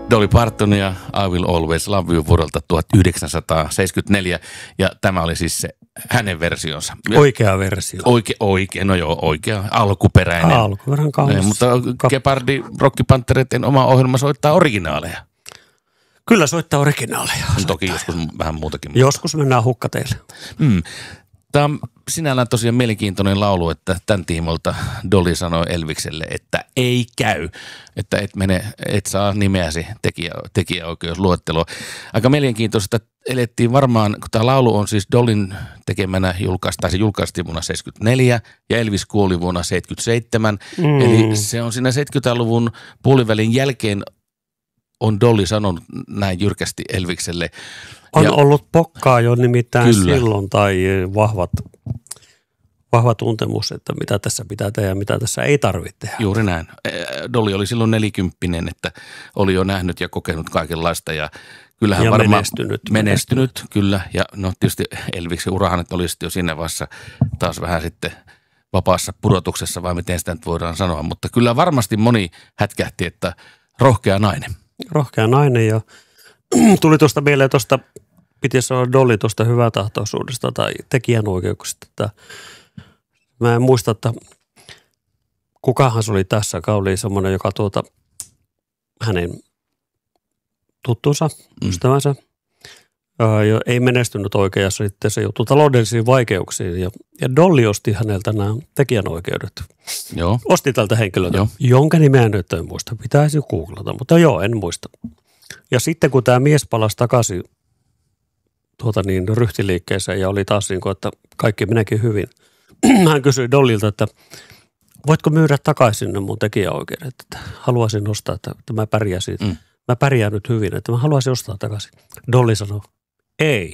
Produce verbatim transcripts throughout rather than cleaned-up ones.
Dolly Parton ja I Will Always Love You vuodelta tuhatyhdeksänsataaseitsemänkymmentäneljä, ja tämä oli siis se hänen versionsa. Oikea versio. Oikea, oikea, no joo, oikea, alkuperäinen. Alkuperäinen kaunis. Ne, mutta Gepardi Rockkipantereiden oma ohjelma soittaa originaaleja. Kyllä soittaa originaaleja. Toki joskus vähän muutakin. Joskus mennään hukkateille. Mm. Tämä on sinällään tosiaan mielenkiintoinen laulu, että tämän tiimolta Dolly sanoi Elvikselle, että ei käy, että et, mene, et saa nimeäsi tekijä, tekijäoikeusluetteloa. Aika mielenkiintoista, että elettiin varmaan, kun tämä laulu on siis Dollyn tekemänä julkaista, tai se julkaistiin vuonna seitsemänkymmentäneljä ja Elvis kuoli vuonna seitsemänkymmentäseitsemän. Mm. Eli se on siinä seitsemänkymmentäluvun puolivälin jälkeen on Dolly sanonut näin jyrkästi Elvikselle. On ja, ollut pokkaa jo nimittäin kyllä. silloin tai vahvat, vahva tuntemus, että mitä tässä pitää tehdä ja mitä tässä ei tarvitse tehdä. Juuri näin. Dolly oli silloin nelikymppinen, että oli jo nähnyt ja kokenut kaikenlaista ja kyllähän ja varmaan menestynyt. menestynyt. Kyllä, ja no tietysti Elviksen urahan oli sitten jo siinä vaiheessa taas vähän sitten vapaassa pudotuksessa, vai miten sitä nyt voidaan sanoa, mutta kyllä varmasti moni hätkähti, että rohkea nainen. Rohkea nainen ja tuli tuosta mieleen tuosta, piti sanoa Dolly tuosta hyvätahtoisuudesta tai tekijänoikeuksista, että mä en muista, että kukahan se oli tässä, joka oli semmoinen, joka tuota hänen tuttunsa, mm. ystävänsä, ää, ei menestynyt oikein ja sitten se joutui taloudellisiin vaikeuksiin ja, ja Dolly osti häneltä nämä tekijänoikeudet. Joo. Osti tältä henkilöltä, joo. jonka nimeä nyt en muista, pitäisi googlata, mutta joo, en muista. Ja sitten kun tämä mies palasi takaisin tuota niin, ryhtiliikkeeseen ja oli taas niin kuin, että kaikki meneekin hyvin, hän kysyi Dollylta, että voitko myydä takaisin ne mun tekijäoikeudet, että haluaisin ostaa, että, että mä pärjäsin, mm. mä pärjään nyt hyvin, että mä haluaisin ostaa takaisin. Dolly sanoi, ei,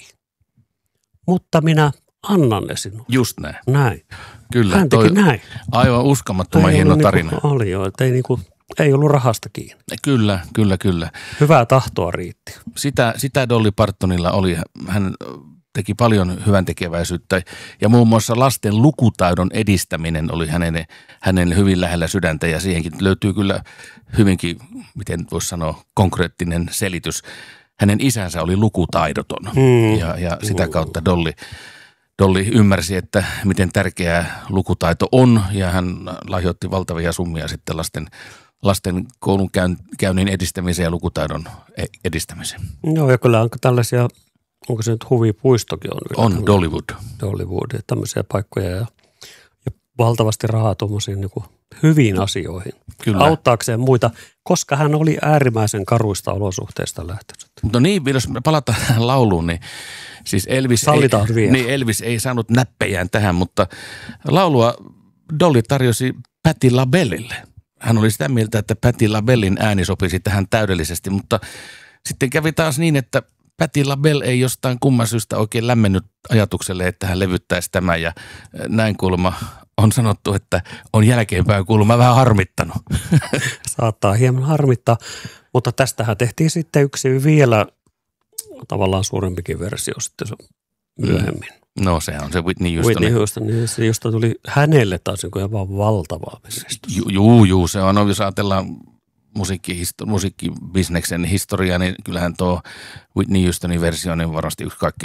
mutta minä annan ne sinulle. Just näin. Näin. Kyllä. Hän teki toi, näin. Aivan uskomattoman hieno tarina. Niin oli jo, että ei, niin kuin, ei ollut rahasta kiinni. Kyllä, kyllä, kyllä. Hyvää tahtoa riitti. Sitä, sitä Dolly Partonilla oli. Hän teki paljon hyvän tekeväisyyttä ja muun muassa lasten lukutaidon edistäminen oli hänen, hänen hyvin lähellä sydäntä ja siihenkin löytyy kyllä hyvinkin, miten voisi sanoa, konkreettinen selitys. Hänen isänsä oli lukutaidoton mm. ja, ja sitä kautta Dolly, Dolly ymmärsi, että miten tärkeää lukutaito on ja hän lahjoitti valtavia summia sitten lasten lasten koulunkäynnin edistämiseen ja lukutaidon edistämiseen. Joo, ja kyllä on tällaisia, onko se nyt huvipuistokin on? On, Dollywood. Dollywood, tämmöisiä paikkoja ja, ja valtavasti rahaa tuommoisiin niin kuin hyviin asioihin. Kyllä. Auttaakseen muita, koska hän oli äärimmäisen karuista olosuhteista lähtenyt. No niin, jos me palataan tähän lauluun, niin siis Elvis ei, niin Elvis ei saanut näppejään tähän, mutta laulua Dolly tarjosi Patti LaBellelle. Hän oli sitä mieltä, että Patti LaBellin ääni sopisi tähän täydellisesti, mutta sitten kävi taas niin, että Patti LaBelle ei jostain kumman syystä oikein lämmennyt ajatukselle, että hän levyttäisi tämän ja näin kuulemma on sanottu, että on jälkeenpäin kuulemma vähän harmittanut. Saattaa hieman harmittaa, mutta tästähän tehtiin sitten yksi vielä tavallaan suurempikin versio sitten myöhemmin. Mm. No se on se Whitney Houston. Whitney Houston, niin se josta tuli hänelle taas niin kuin aivan valtavaa menestys. Juu, juu, se on, jos ajatellaan musiikki, musiikkibisneksen historiaa, niin kyllähän tuo Whitney Houstonin versio on varmasti yksi kaikkein